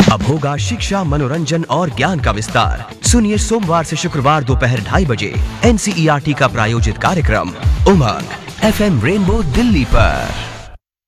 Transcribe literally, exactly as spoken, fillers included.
अब होगा शिक्षा, मनोरंजन और ज्ञान का विस्तार। सुनिए सोमवार से शुक्रवार दोपहर ढाई बजे N C E R T का प्रायोजित कार्यक्रम उमंग एफ एम रेनबो दिल्ली पर।